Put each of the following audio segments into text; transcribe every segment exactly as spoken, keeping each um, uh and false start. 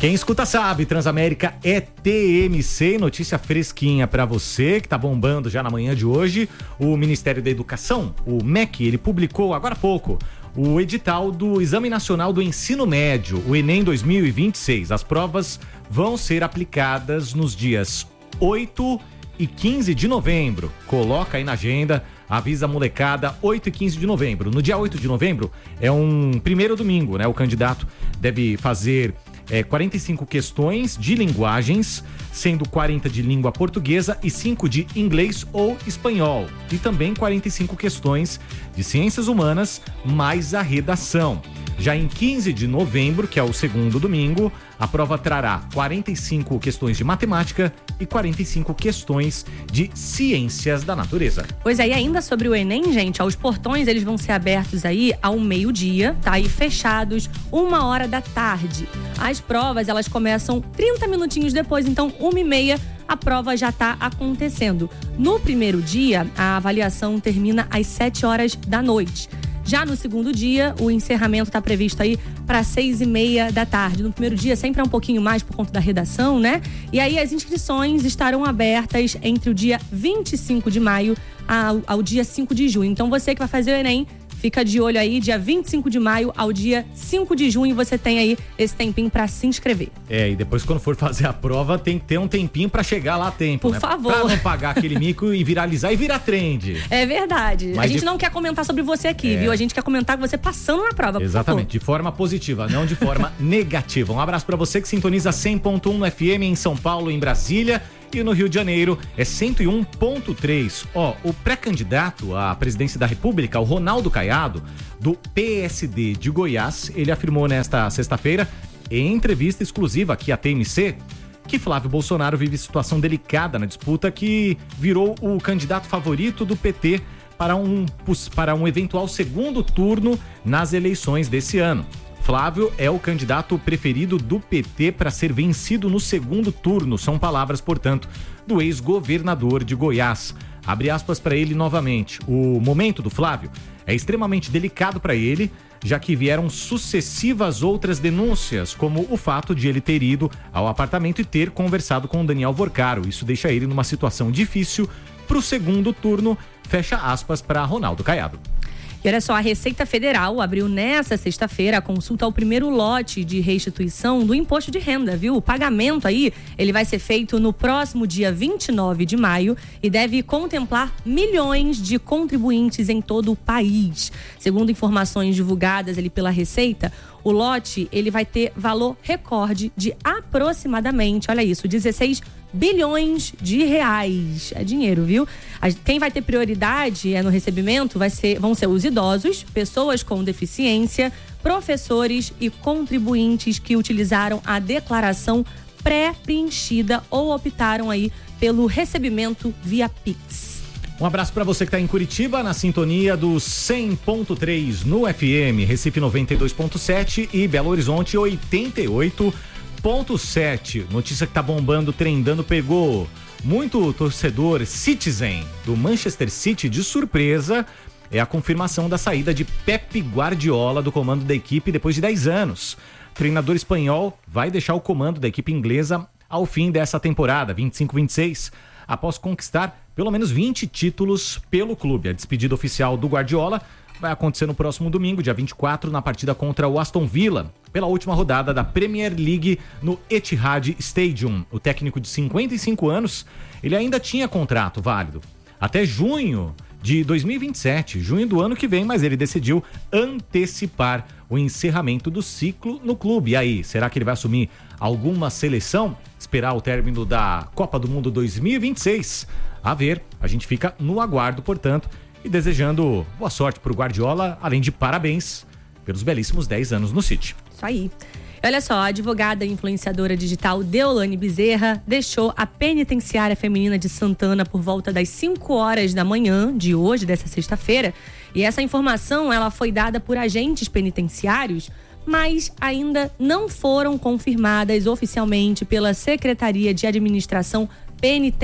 Quem escuta sabe, Transamérica é T M C, notícia fresquinha pra você, que tá bombando já na manhã de hoje. O Ministério da Educação, o M E C, ele publicou agora há pouco o edital do Exame Nacional do Ensino Médio, o Enem dois mil e vinte e seis. As provas vão ser aplicadas nos dias oito e quinze de novembro. Coloca aí na agenda, avisa a molecada, oito e quinze de novembro. No dia oito de novembro é um primeiro domingo, né? O candidato deve fazer é, quarenta e cinco questões de linguagens, sendo quarenta de língua portuguesa e cinco de inglês ou espanhol. E também quarenta e cinco questões de ciências humanas, mais a redação. Já em quinze de novembro, que é o segundo domingo, a prova trará quarenta e cinco questões de matemática e quarenta e cinco questões de ciências da natureza. Pois é, e ainda sobre o Enem, gente, ó, os portões eles vão ser abertos aí ao meio-dia, tá? E fechados uma hora da tarde. As provas, elas começam trinta minutinhos depois, então uma e meia a prova já tá acontecendo. No primeiro dia, a avaliação termina às sete horas da noite. Já no segundo dia, o encerramento está previsto aí para seis e meia da tarde. No primeiro dia sempre é um pouquinho mais por conta da redação, né? E aí as inscrições estarão abertas entre o dia vinte e cinco de maio ao, ao dia cinco de junho. Então você que vai fazer o Enem, fica de olho aí, dia vinte e cinco de maio ao dia cinco de junho, você tem aí esse tempinho pra se inscrever. É, e depois quando for fazer a prova, tem que ter um tempinho pra chegar lá a tempo, Por né? favor. Pra não pagar aquele mico e viralizar e virar trend. É verdade. Mas a gente de... não quer comentar sobre você aqui, é. viu? A gente quer comentar com você passando na prova, por Exatamente, favor. de forma positiva, não de forma negativa. Um abraço pra você que sintoniza cem ponto um no F M em São Paulo, em Brasília. E no Rio de Janeiro é cento e um ponto três. Ó, o pré-candidato à presidência da República, o Ronaldo Caiado, do P S D de Goiás, ele afirmou nesta sexta-feira, em entrevista exclusiva aqui à T M C, que Flávio Bolsonaro vive situação delicada na disputa que virou o candidato favorito do P T para um, para um eventual segundo turno nas eleições desse ano. Flávio é o candidato preferido do P T para ser vencido no segundo turno. São palavras, portanto, do ex-governador de Goiás. Abre aspas para ele novamente. O momento do Flávio é extremamente delicado para ele, já que vieram sucessivas outras denúncias, como o fato de ele ter ido ao apartamento e ter conversado com o Daniel Vorcaro. Isso deixa ele numa situação difícil para o segundo turno. Fecha aspas para Ronaldo Caiado. E olha só, a Receita Federal abriu nessa sexta-feira a consulta ao primeiro lote de restituição do imposto de renda, viu? O pagamento aí, ele vai ser feito no próximo dia vinte e nove de maio e deve contemplar milhões de contribuintes em todo o país. Segundo informações divulgadas ali pela Receita, o lote, ele vai ter valor recorde de aproximadamente, olha isso, dezesseis bilhões de reais. É dinheiro, viu? Quem vai ter prioridade é no recebimento vai ser, vão ser os idosos, pessoas com deficiência, professores e contribuintes que utilizaram a declaração pré-preenchida ou optaram aí pelo recebimento via Pix. Um abraço para você que está em Curitiba, na sintonia do cem ponto três no F M, Recife noventa e dois ponto sete e Belo Horizonte oitenta e oito ponto sete. Notícia que tá bombando, trendando, pegou muito torcedor Citizen do Manchester City de surpresa. É a confirmação da saída de Pep Guardiola do comando da equipe depois de dez anos. O treinador espanhol vai deixar o comando da equipe inglesa ao fim dessa temporada, vinte e cinco vinte e seis, após conquistar pelo menos vinte títulos pelo clube. A despedida oficial do Guardiola vai acontecer no próximo domingo, dia vinte e quatro, na partida contra o Aston Villa, pela última rodada da Premier League no Etihad Stadium. O técnico de cinquenta e cinco anos, ele ainda tinha contrato válido até junho de dois mil e vinte e sete, junho do ano que vem, mas ele decidiu antecipar o encerramento do ciclo no clube. E aí, será que ele vai assumir alguma seleção? Esperar o término da Copa do Mundo dois mil e vinte e seis? A ver, a gente fica no aguardo, portanto, e desejando boa sorte pro Guardiola, além de parabéns pelos belíssimos dez anos no City. Isso aí. Olha só, a advogada e influenciadora digital Deolane Bezerra deixou a penitenciária feminina de Santana por volta das cinco horas da manhã de hoje, dessa sexta-feira. E essa informação, ela foi dada por agentes penitenciários, mas ainda não foram confirmadas oficialmente pela Secretaria de Administração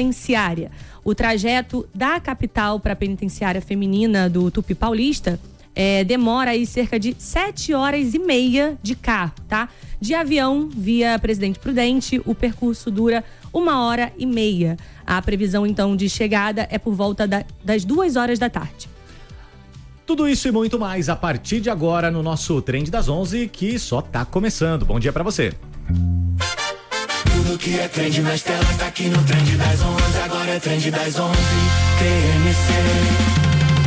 Penitenciária. O trajeto da capital para a penitenciária feminina do Tupi Paulista é, demora aí cerca de sete horas e meia de carro, tá? De avião, via Presidente Prudente, o percurso dura uma hora e meia. A previsão, então, de chegada é por volta da, das duas horas da tarde. Tudo isso e muito mais a partir de agora no nosso Trend das onze, que só tá começando. Bom dia pra você. Tudo que é trend nas telas tá aqui no Trend das onze. Agora é Trend das onze, T M C.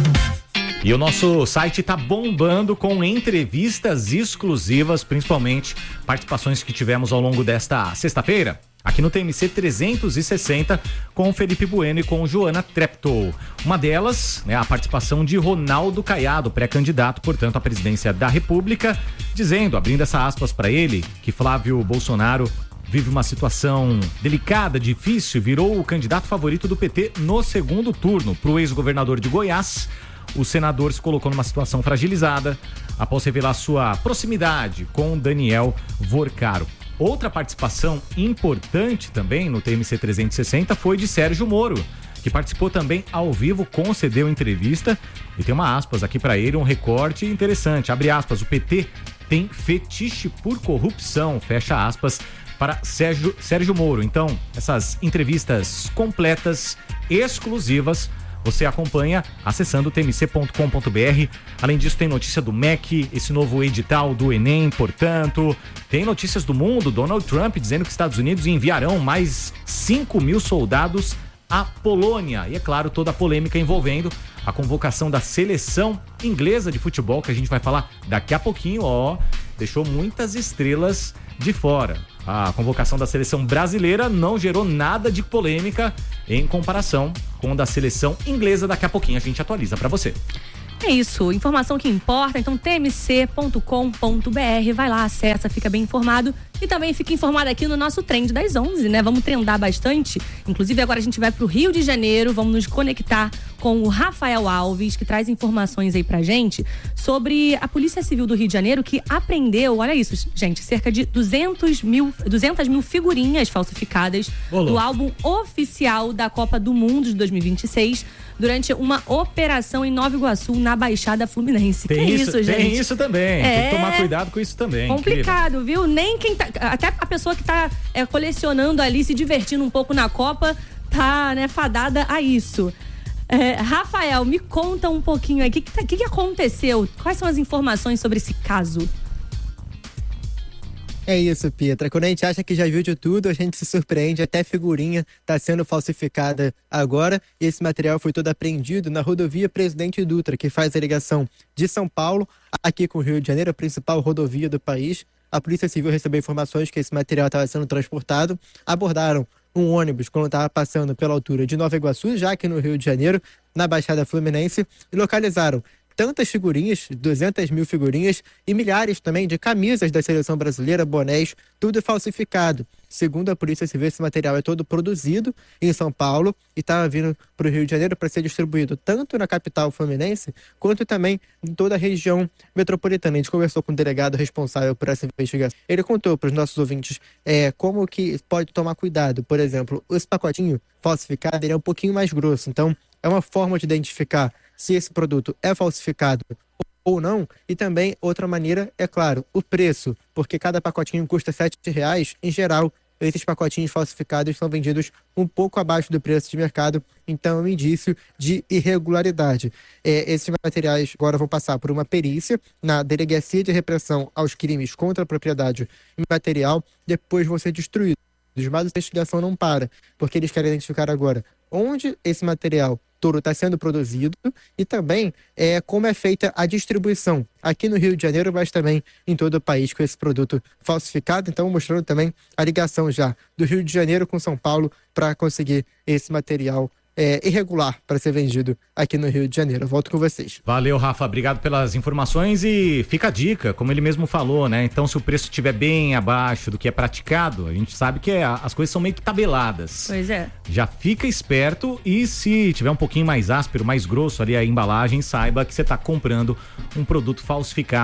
E o nosso site tá bombando com entrevistas exclusivas, principalmente participações que tivemos ao longo desta sexta-feira, aqui no T M C trezentos e sessenta, com o Felipe Bueno e com Joana Treptow. Uma delas, né, a participação de Ronaldo Caiado, pré-candidato, portanto, à presidência da República, dizendo, abrindo essa aspas para ele, que Flávio Bolsonaro vive uma situação delicada, difícil, virou o candidato favorito do P T no segundo turno. Para o ex-governador de Goiás, o senador se colocou numa situação fragilizada após revelar sua proximidade com Daniel Vorcaro. Outra participação importante também no T M C trezentos e sessenta foi de Sérgio Moro, que participou também ao vivo, concedeu entrevista e tem uma aspas aqui para ele, um recorte interessante, abre aspas, o P T tem fetiche por corrupção, fecha aspas, para Sérgio, Sérgio Moro. Então, essas entrevistas completas, exclusivas, você acompanha acessando t m c ponto com ponto b r. Além disso, tem notícia do M E C, esse novo edital do Enem, portanto. Tem notícias do mundo, Donald Trump dizendo que Estados Unidos enviarão mais cinco mil soldados à Polônia. E, é claro, toda a polêmica envolvendo a convocação da seleção inglesa de futebol, que a gente vai falar daqui a pouquinho, ó. Deixou muitas estrelas de fora. A convocação da seleção brasileira não gerou nada de polêmica em comparação com a da seleção inglesa. Daqui a pouquinho a gente atualiza para você. É isso, informação que importa, então t m c ponto com ponto b r, vai lá, acessa, fica bem informado e também fica informado aqui no nosso Trend das onze, né? Vamos trendar bastante, inclusive agora a gente vai pro Rio de Janeiro, vamos nos conectar com o Rafael Alves, que traz informações aí pra gente sobre a Polícia Civil do Rio de Janeiro, que apreendeu, olha isso, gente, cerca de duzentas mil figurinhas falsificadas Olô. do álbum oficial da Copa do Mundo de dois mil e vinte e seis, durante uma operação em Nova Iguaçu, na Baixada Fluminense. Tem que isso, isso, gente? Tem isso também. É... Tem que tomar cuidado com isso também. Complicado, incrível. viu? Nem quem tá... Até a pessoa que tá é, colecionando ali, se divertindo um pouco na Copa, tá, né, fadada a isso. É, Rafael, me conta um pouquinho aí. O que, que, que aconteceu? Quais são as informações sobre esse caso? É isso, Pietra. Quando a gente acha que já viu de tudo, a gente se surpreende. Até figurinha está sendo falsificada agora. E esse material foi todo apreendido na rodovia Presidente Dutra, que faz a ligação de São Paulo aqui com o Rio de Janeiro, a principal rodovia do país. A Polícia Civil recebeu informações que esse material estava sendo transportado. Abordaram um ônibus quando estava passando pela altura de Nova Iguaçu, já aqui no Rio de Janeiro, na Baixada Fluminense, e localizaram tantas figurinhas, duzentas mil figurinhas e milhares também de camisas da seleção brasileira, bonés, tudo falsificado. Segundo a Polícia Civil, esse material é todo produzido em São Paulo e estava vindo para o Rio de Janeiro para ser distribuído tanto na capital fluminense quanto também em toda a região metropolitana. A gente conversou com o delegado responsável por essa investigação. Ele contou para os nossos ouvintes é, como que pode tomar cuidado. Por exemplo, esse pacotinho falsificado ele é um pouquinho mais grosso, então é uma forma de identificar se esse produto é falsificado ou não. E também outra maneira, é claro, o preço, porque cada pacotinho custa sete reais. Em geral, esses pacotinhos falsificados são vendidos um pouco abaixo do preço de mercado, então é um indício de irregularidade. É, esses materiais agora vão passar por uma perícia na Delegacia de Repressão aos Crimes contra a Propriedade Imaterial, depois vão ser destruídos. Mas a investigação não para, porque eles querem identificar agora onde esse material todo está sendo produzido e também é, como é feita a distribuição aqui no Rio de Janeiro, mas também em todo o país com esse produto falsificado. Então, mostrando também a ligação já do Rio de Janeiro com São Paulo para conseguir esse material É, irregular para ser vendido aqui no Rio de Janeiro. Eu volto com vocês. Valeu, Rafa. Obrigado pelas informações e fica a dica, como ele mesmo falou, né? Então, se o preço estiver bem abaixo do que é praticado, a gente sabe que é, as coisas são meio que tabeladas. Pois é. Já fica esperto e se tiver um pouquinho mais áspero, mais grosso ali a embalagem, saiba que você está comprando um produto falsificado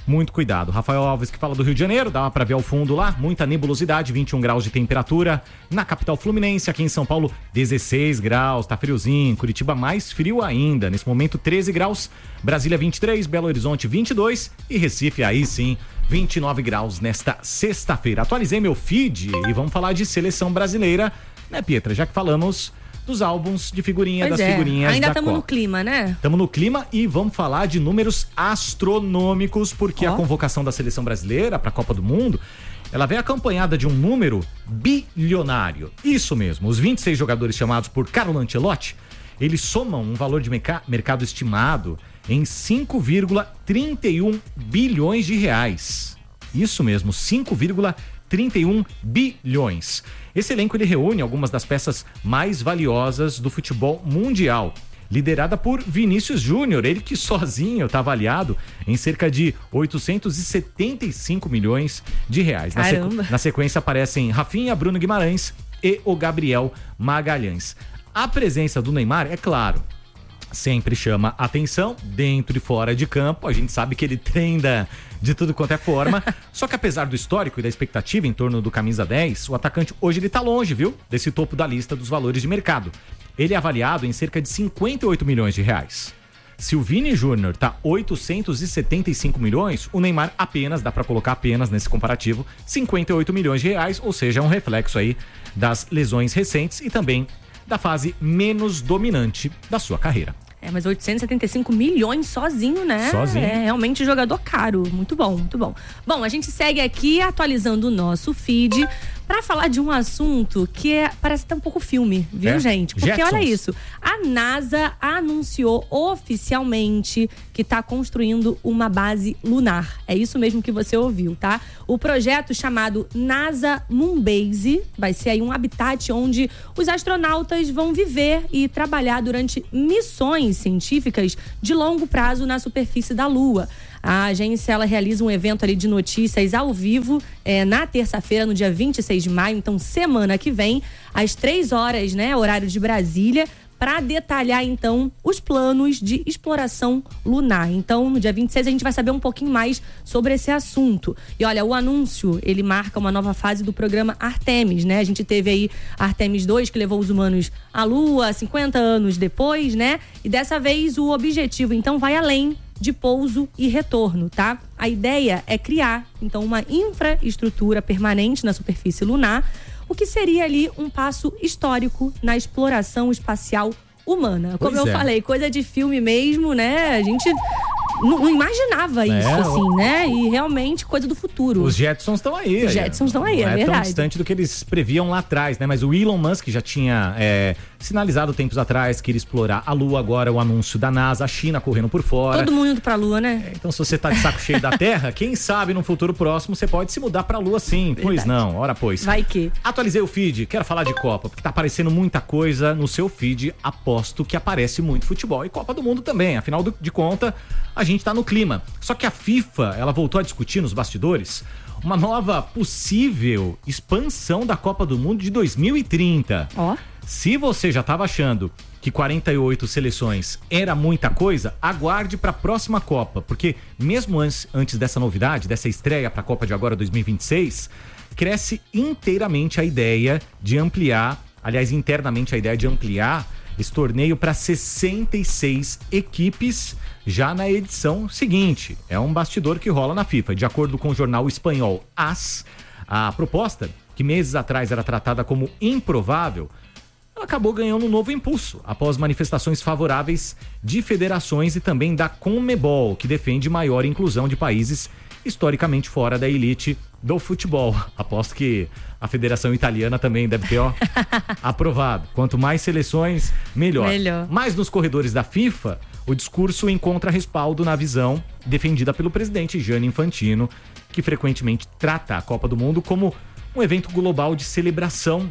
muito cuidado. Rafael Alves que fala do Rio de Janeiro, dá pra ver ao fundo lá, muita nebulosidade, vinte e um graus de temperatura. Na capital fluminense, aqui em São Paulo, dezesseis graus, tá friozinho. Curitiba mais frio ainda, nesse momento treze graus. Brasília vinte e três, Belo Horizonte vinte e dois e Recife aí sim, vinte e nove graus nesta sexta-feira. Atualizei meu feed e vamos falar de seleção brasileira, né, Pietra? Já que falamos dos álbuns de figurinha, pois das é. figurinhas Ainda da estamos Copa. no clima, né? Estamos no clima e vamos falar de números astronômicos, porque oh. a convocação da seleção brasileira para a Copa do Mundo, ela vem acompanhada de um número bilionário. Isso mesmo, os vinte e seis jogadores chamados por Carlo Ancelotti, eles somam um valor de merc- mercado estimado em cinco vírgula trinta e um bilhões de reais. Isso mesmo, cinco vírgula trinta e um bilhões. Esse elenco ele reúne algumas das peças mais valiosas do futebol mundial, liderada por Vinícius Júnior, ele que sozinho está avaliado em cerca de oitocentos e setenta e cinco milhões de reais. Na, sequ... Na sequência aparecem Rafinha, Bruno Guimarães e o Gabriel Magalhães. A presença do Neymar, é claro, sempre chama atenção, dentro e fora de campo. A gente sabe que ele treina de tudo quanto é forma. Só que apesar do histórico e da expectativa em torno do camisa dez, o atacante hoje ele tá longe, viu? Desse topo da lista dos valores de mercado. Ele é avaliado em cerca de cinquenta e oito milhões de reais. Se o Vini Júnior tá oitocentos e setenta e cinco milhões, o Neymar apenas, dá pra colocar apenas nesse comparativo, cinquenta e oito milhões de reais, ou seja, é um reflexo aí das lesões recentes e também da fase menos dominante da sua carreira. É, mas oitocentos e setenta e cinco milhões sozinho, né? Sozinho. É realmente jogador caro. Muito bom, muito bom. Bom, a gente segue aqui atualizando o nosso feed para falar de um assunto que é, parece até um pouco filme, viu, é? gente? Porque Jetsons. olha isso, a NASA anunciou oficialmente que está construindo uma base lunar. É isso mesmo que você ouviu, tá? O projeto chamado NASA Moonbase vai ser aí um habitat onde os astronautas vão viver e trabalhar durante missões científicas de longo prazo na superfície da Lua. A agência ela realiza um evento ali de notícias ao vivo é, na terça-feira, no dia vinte e seis de maio, então semana que vem, às três horas, né, horário de Brasília, para detalhar então os planos de exploração lunar. Então, no dia vinte e seis a gente vai saber um pouquinho mais sobre esse assunto. E olha, o anúncio, ele marca uma nova fase do programa Artemis, né? A gente teve aí Artemis dois, que levou os humanos à Lua cinquenta anos depois, né? E dessa vez o objetivo, então, vai além de pouso e retorno, tá? A ideia é criar, então, uma infraestrutura permanente na superfície lunar, o que seria ali um passo histórico na exploração espacial humana. Como Pois eu é. falei, coisa de filme mesmo, né? A gente não, não imaginava isso, É, assim, né? E realmente coisa do futuro. Os Jetsons estão aí. Os Jetsons estão aí, não é é tão verdade. distante do que eles previam lá atrás, né? Mas o Elon Musk já tinha é, sinalizado tempos atrás que iria explorar a Lua. Agora o anúncio da NASA, a China correndo por fora. Todo mundo indo pra Lua, né? Então, se você tá de saco cheio da Terra, quem sabe no futuro próximo você pode se mudar pra Lua sim. Pois Verdade. não, ora pois. Vai que. Atualizei o feed, quero falar de Copa, porque tá aparecendo muita coisa no seu feed, aposto que aparece muito futebol e Copa do Mundo também, afinal do- de conta, a gente tá no clima. Só que a FIFA, ela voltou a discutir nos bastidores uma nova possível expansão da Copa do Mundo de dois mil e trinta. Ó. Se você já estava achando que quarenta e oito seleções era muita coisa, aguarde para a próxima Copa, porque mesmo antes, antes dessa novidade, dessa estreia para a Copa de agora dois mil e vinte e seis, cresce inteiramente a ideia de ampliar, aliás, internamente a ideia de ampliar esse torneio para sessenta e seis equipes já na edição seguinte. É um bastidor que rola na FIFA. De acordo com o jornal espanhol AS, a proposta, que meses atrás era tratada como improvável, ela acabou ganhando um novo impulso após manifestações favoráveis de federações e também da CONMEBOL, que defende maior inclusão de países historicamente fora da elite do futebol. Aposto que a Federação Italiana também deve ter, ó, aprovado. Quanto mais seleções, melhor. Melhor. Mas nos corredores da FIFA, o discurso encontra respaldo na visão defendida pelo presidente Gianni Infantino, que frequentemente trata a Copa do Mundo como um evento global de celebração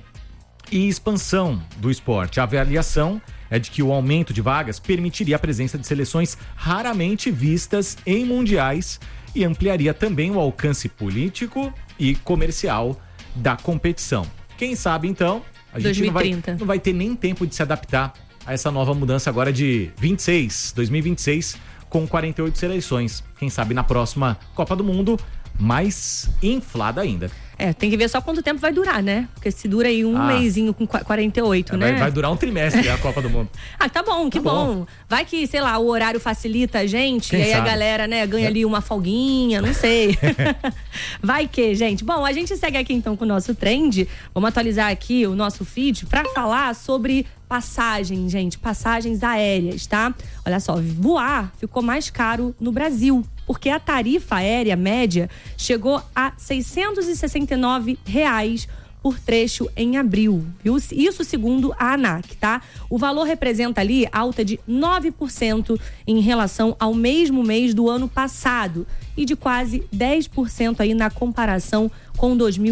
e expansão do esporte. A avaliação é de que o aumento de vagas permitiria a presença de seleções raramente vistas em mundiais e ampliaria também o alcance político e comercial da competição. Quem sabe, então, a gente não vai, dois mil e trinta. não vai ter nem tempo de se adaptar a essa nova mudança agora de vinte e seis, dois mil e vinte e seis, com quarenta e oito seleções. Quem sabe na próxima Copa do Mundo, mais inflada ainda. É, tem que ver só quanto tempo vai durar, né? Porque se dura aí um ah, mêsinho com quarenta e oito, vai, né? Vai durar um trimestre a Copa do Mundo. Ah, tá bom, que tá bom. bom. Vai que, sei lá, o horário facilita a gente. Quem e aí sabe? A galera, né, ganha é. ali uma folguinha, não sei. Vai que, gente. Bom, a gente segue aqui então com o nosso trend. Vamos atualizar aqui o nosso feed pra falar sobre passagem, gente. Passagens aéreas, tá? Olha só, voar ficou mais caro no Brasil, porque a tarifa aérea média chegou a seiscentos e sessenta e nove reais por trecho em abril, viu? Isso segundo a ANAC, tá? O valor representa ali alta de nove por cento em relação ao mesmo mês do ano passado e de quase dez por cento aí na comparação com dois mil